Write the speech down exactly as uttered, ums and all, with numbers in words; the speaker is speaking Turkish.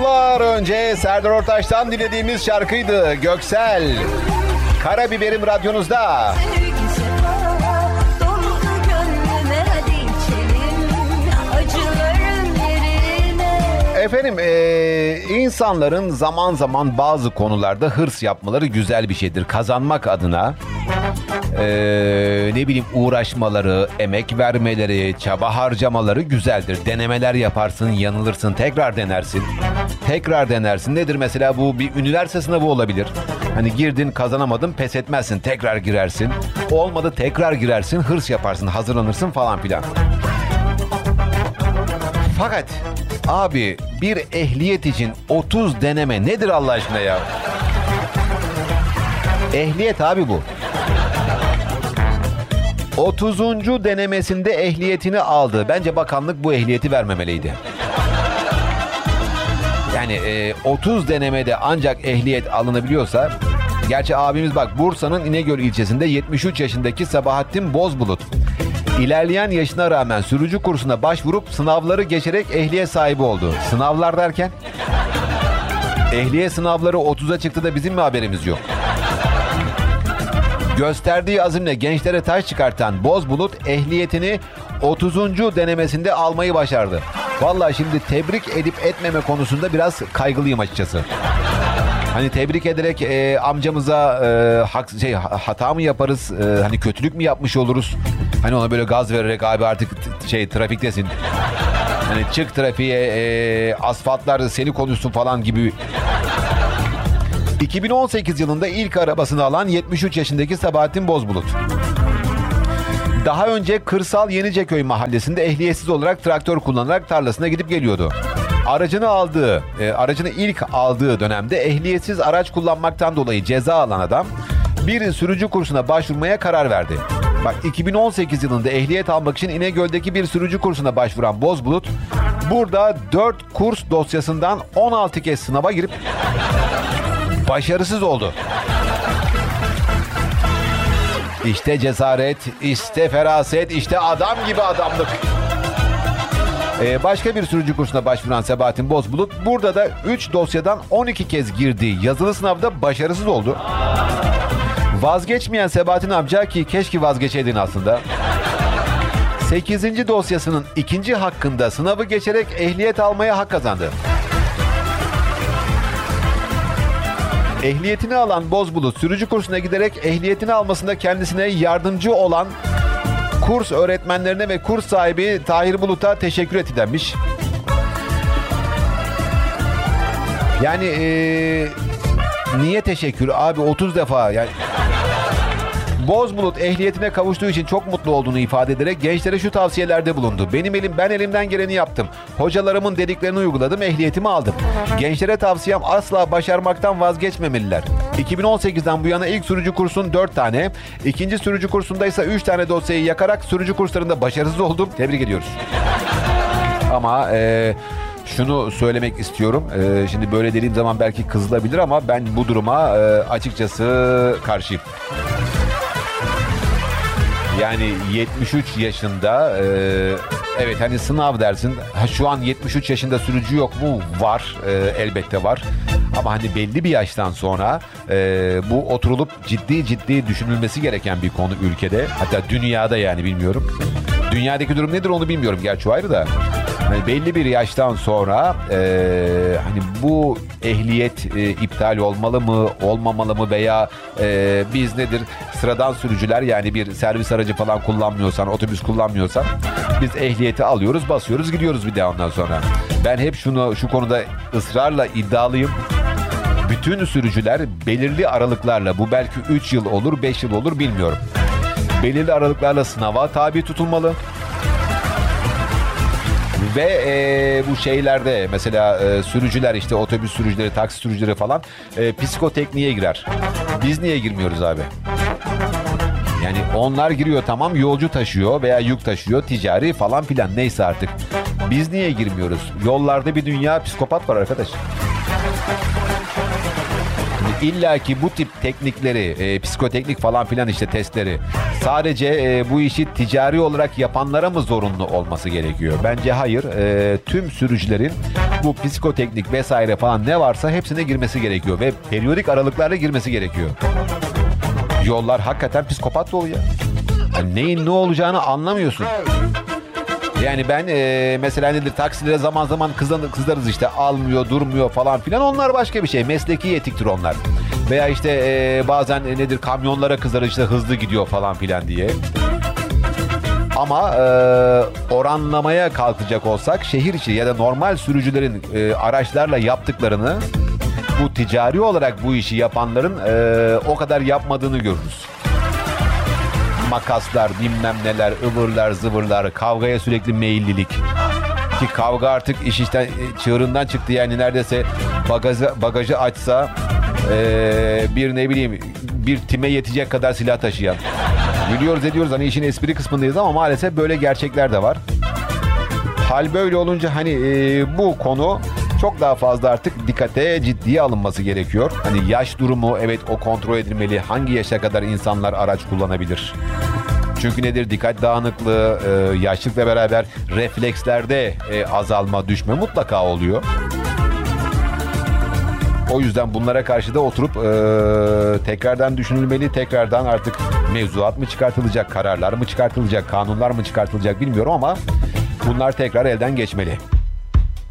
Yıllar önce Serdar Ortaç'tan dinlediğimiz şarkıydı. Göksel. Karabiberim radyonuzda. Efendim ee, insanların zaman zaman bazı konularda hırs yapmaları güzel bir şeydir. Kazanmak adına ee, ne bileyim uğraşmaları, emek vermeleri, çaba harcamaları güzeldir. Denemeler yaparsın, yanılırsın, tekrar denersin. Tekrar denersin. Nedir mesela bu? Bir üniversite sınavı olabilir. Hani girdin, kazanamadın, pes etmezsin, tekrar girersin. Olmadı, tekrar girersin, hırs yaparsın, hazırlanırsın falan filan. Fakat abi bir ehliyet için otuz deneme nedir Allah aşkına ya? Ehliyet abi bu. otuzuncu denemesinde ehliyetini aldı. Bence bakanlık bu ehliyeti vermemeliydi. Yani e, otuz denemede ancak ehliyet alınabiliyorsa... Gerçi abimiz bak Bursa'nın İnegöl ilçesinde yetmiş üç yaşındaki Sabahattin Bozbulut İlerleyen yaşına rağmen sürücü kursuna başvurup sınavları geçerek ehliyet sahibi oldu. Sınavlar derken? Ehliyet sınavları otuza çıktı da bizim mi haberimiz yok? Gösterdiği azimle gençlere taş çıkartan Bozbulut ehliyetini otuzuncu denemesinde almayı başardı. Vallahi şimdi tebrik edip etmeme konusunda biraz kaygılıyım açıkçası. Hani tebrik ederek e, amcamıza e, hak, şey, hata mı yaparız? E, hani kötülük mü yapmış oluruz? Hani ona böyle gaz vererek abi artık t- şey trafiktesin. Hani çık trafiğe, e, asfaltlar seni konuşsun falan gibi. iki bin on sekiz yılında ilk arabasını alan yetmiş üç yaşındaki Sabahattin Bozbulut. Daha önce Kırsal Yeniceköy mahallesinde ehliyetsiz olarak traktör kullanarak tarlasına gidip geliyordu. Aracını aldığı, e, aracını ilk aldığı dönemde ehliyetsiz araç kullanmaktan dolayı ceza alan adam bir sürücü kursuna başvurmaya karar verdi. Bak iki bin on sekiz yılında ehliyet almak için İnegöl'deki bir sürücü kursuna başvuran Bozbulut burada dört kurs dosyasından on altı kez sınava girip başarısız oldu. İşte cesaret, işte feraset, işte adam gibi adamlık. Ee, başka bir sürücü kursuna başvuran Sabahattin Bozbulut burada da üç dosyadan on iki kez girdiği yazılı sınavda başarısız oldu. Vazgeçmeyen Sabahattin amca ki keşke vazgeçeydin aslında. sekizinci dosyasının ikinci hakkında sınavı geçerek ehliyet almaya hak kazandı. Ehliyetini alan Bozbulut sürücü kursuna giderek ehliyetini almasında kendisine yardımcı olan kurs öğretmenlerine ve kurs sahibi Tahir Bulut'a teşekkür etti denmiş. Yani ee, niye teşekkür abi otuz defa yani. Bozbulut ehliyetine kavuştuğu için çok mutlu olduğunu ifade ederek gençlere şu tavsiyelerde bulundu. Benim elim ben elimden geleni yaptım. Hocalarımın dediklerini uyguladım, ehliyetimi aldım. Gençlere tavsiyem asla başarmaktan vazgeçmemeliler. iki bin on sekizden bu yana ilk sürücü kursun dört tane, ikinci sürücü kursunda ise üç tane dosyayı yakarak sürücü kurslarında başarısız oldum. Tebrik ediyoruz. Ama eee şunu söylemek istiyorum. Ee, şimdi böyle dediğim zaman belki kızılabilir ama ben bu duruma e, açıkçası karşıyım. Yani yetmiş üç yaşında e, evet hani sınav dersin. Ha, şu an yetmiş üç yaşında sürücü yok mu? Var. E, elbette var. Ama hani belli bir yaştan sonra e, bu oturulup ciddi ciddi düşünülmesi gereken bir konu ülkede. Hatta dünyada yani bilmiyorum. Dünyadaki durum nedir onu bilmiyorum. Gerçi o ayrı da. Hani belli bir yaştan sonra e, hani bu ehliyet e, iptal olmalı mı, olmamalı mı veya e, biz nedir sıradan sürücüler yani bir servis aracı falan kullanmıyorsan, otobüs kullanmıyorsan biz ehliyeti alıyoruz, basıyoruz, gidiyoruz bir daha ondan sonra. Ben hep şunu şu konuda ısrarla iddialıyım. Bütün sürücüler belirli aralıklarla bu belki üç yıl olur, beş yıl olur bilmiyorum. Belirli aralıklarla sınava tabi tutulmalı. Ve e, bu şeylerde mesela e, sürücüler işte otobüs sürücüleri, taksi sürücüleri falan e, psikotekniğe girer. Biz niye girmiyoruz abi? Yani onlar giriyor tamam yolcu taşıyor veya yük taşıyor ticari falan filan neyse artık. Biz niye girmiyoruz? Yollarda bir dünya psikopat var arkadaş. Şimdi illaki bu tip teknikleri, e, psikoteknik falan filan işte testleri sadece e, bu işi ticari olarak yapanlara mı zorunlu olması gerekiyor? Bence hayır. E, tüm sürücülerin bu psikoteknik vesaire falan ne varsa hepsine girmesi gerekiyor ve periyodik aralıklarla girmesi gerekiyor. Yollar hakikaten psikopat dolu ya. Yani neyin ne olacağını anlamıyorsun. Yani ben e, mesela nedir taksilere zaman zaman kızan, kızarız işte almıyor durmuyor falan filan, onlar başka bir şey, mesleki etiktir onlar. Veya işte e, bazen e, nedir kamyonlara kızarız işte hızlı gidiyor falan filan diye. Ama e, oranlamaya kalkacak olsak şehir içi ya da normal sürücülerin e, araçlarla yaptıklarını bu ticari olarak bu işi yapanların e, o kadar yapmadığını görürüz. Makaslar, bilmem neler, ıvırlar, zıvırlar, kavgaya sürekli meyillilik. Ki kavga artık iş işten, çığırından çıktı yani, neredeyse bagajı, bagajı açsa ee, bir ne bileyim bir time yetecek kadar silah taşıyan. Gülüyoruz ediyoruz hani işin espri kısmındayız ama maalesef böyle gerçekler de var. Hal böyle olunca hani ee, bu konu çok daha fazla artık dikkate, ciddiye alınması gerekiyor. Hani yaş durumu, evet o kontrol edilmeli. Hangi yaşa kadar insanlar araç kullanabilir? Çünkü nedir? Dikkat dağınıklığı, e, yaşlılıkla beraber reflekslerde e, azalma, düşme mutlaka oluyor. O yüzden bunlara karşı da oturup e, tekrardan düşünülmeli. Tekrardan artık mevzuat mı çıkartılacak, kararlar mı çıkartılacak, kanunlar mı çıkartılacak bilmiyorum ama bunlar tekrar elden geçmeli.